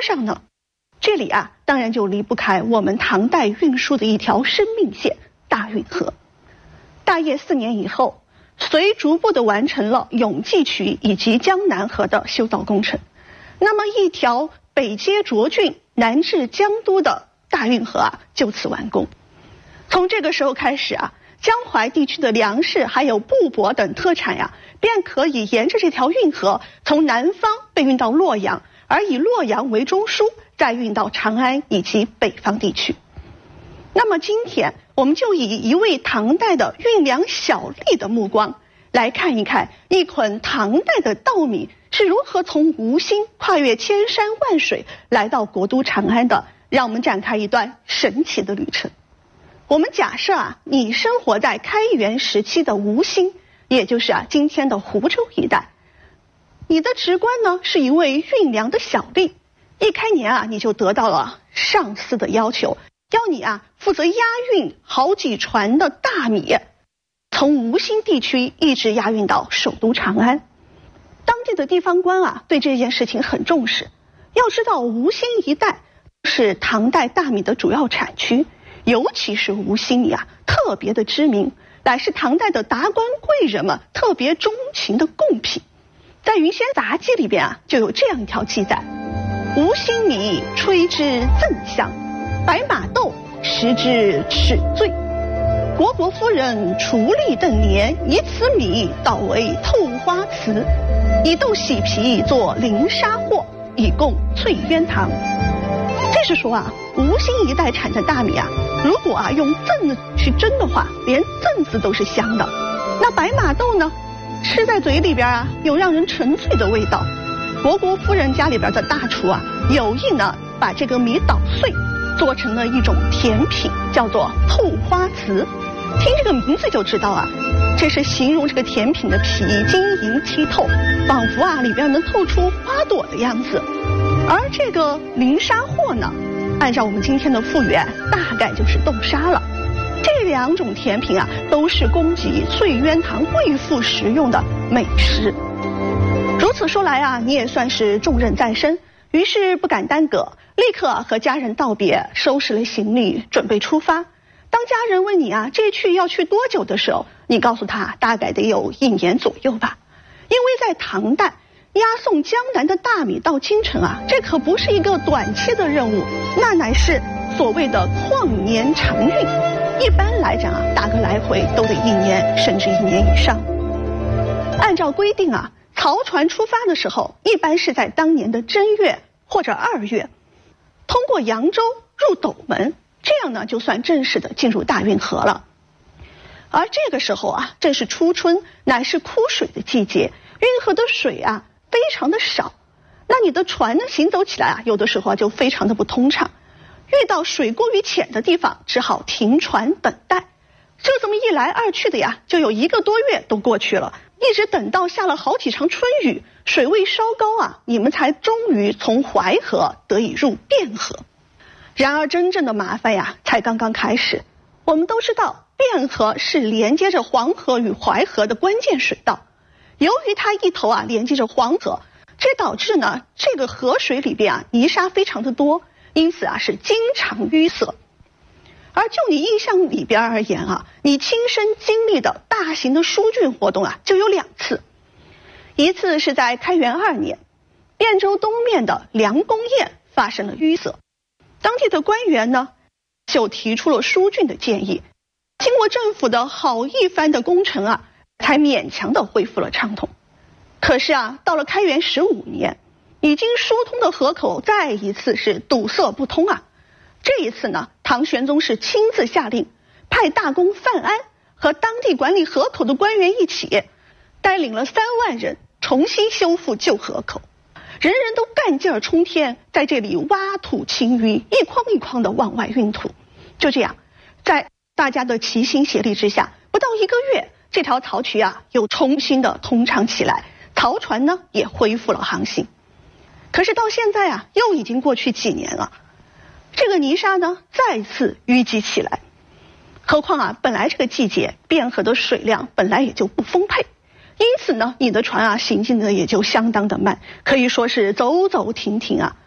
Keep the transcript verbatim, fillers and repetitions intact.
上呢？这里啊，当然就离不开我们唐代运输的一条生命线——大运河。大业四年以后，隋逐步的完成了永济渠以及江南河的修造工程。那么一条北接涿郡、南至江都的大运河啊，就此完工。从这个时候开始啊，江淮地区的粮食还有布帛等特产呀、啊，便可以沿着这条运河从南方被运到洛阳，而以洛阳为中枢，再运到长安以及北方地区。那么今天我们就以一位唐代的运粮小吏的目光来看一看一捆唐代的稻米是如何从吴兴跨越千山万水来到国都长安的，让我们展开一段神奇的旅程。我们假设啊，你生活在开元时期的吴兴，也就是啊今天的湖州一带，你的职官呢是一位运粮的小吏，一开年啊你就得到了上司的要求，要你啊负责押运好几船的大米，从吴兴地区一直押运到首都长安。当地的地方官啊对这件事情很重视，要知道吴兴一带是唐代大米的主要产区，尤其是吴兴米啊特别的知名，乃是唐代的达官贵人们特别钟情的贡品。在《云仙杂记》里边啊就有这样一条记载：吴兴米吹之赠香，白马豆食之齿醉。国国夫人厨力邓年，以此米捣为透花瓷，以豆洗皮做灵砂货，以供翠渊堂。这是说啊，吴兴一带产的大米啊，如果啊用甑子去蒸的话，连甑子都是香的。那白马豆呢，吃在嘴里边啊，有让人沉醉的味道。国国夫人家里边的大厨啊，有意呢把这个米捣碎，做成了一种甜品，叫做透花瓷。听这个名字就知道啊，这是形容这个甜品的皮晶莹剔透，仿佛啊里边能透出花朵的样子。而这个灵砂货呢，按照我们今天的复原，大概就是豆沙了。这两种甜品啊，都是供给翠渊堂贵妇食用的美食。如此说来啊，你也算是重任在身，于是不敢耽搁，立刻和家人道别，收拾了行李，准备出发。当家人问你啊，这去要去多久的时候，你告诉他大概得有一年左右吧。因为在唐代，押送江南的大米到京城啊，这可不是一个短期的任务，那乃是所谓的旷年长运。一般来讲啊，大个来回都得一年，甚至一年以上。按照规定啊，漕船出发的时候，一般是在当年的正月或者二月，通过扬州入斗门，这样呢就算正式的进入大运河了。而这个时候啊，正是初春，乃是枯水的季节，运河的水啊非常的少，那你的船呢行走起来啊，有的时候啊就非常的不通畅。遇到水过于浅的地方，只好停船等待。就这么一来二去的呀，就有一个多月都过去了，一直等到下了好几场春雨，水位稍高啊，你们才终于从淮河得以入汴河。然而真正的麻烦呀，才刚刚开始。我们都知道，汴河是连接着黄河与淮河的关键水道。由于它一头啊连接着黄河，这导致呢这个河水里边啊泥沙非常的多，因此啊是经常淤塞。而就你印象里边而言啊，你亲身经历的大型的疏浚活动啊就有两次。一次是在开元二年，汴州东面的梁公堰发生了淤塞，当地的官员呢就提出了疏浚的建议，经过政府的好一番的工程啊，才勉强的恢复了畅通。可是啊，到了开元十五年，已经疏通的河口再一次是堵塞不通啊。这一次呢，唐玄宗是亲自下令，派大公范安和当地管理河口的官员一起，带领了三万人重新修复旧河口。人人都干劲儿冲天，在这里挖土清淤，一筐一筐的往外运土。就这样，在大家的齐心协力之下，不到一个月，这条漕渠啊又重新的通畅起来，漕船呢也恢复了航行。可是到现在啊，又已经过去几年了，这个泥沙呢再次淤积起来。何况啊，本来这个季节汴河的水量本来也就不丰沛，因此呢，你的船啊行进的也就相当的慢，可以说是走走停停啊。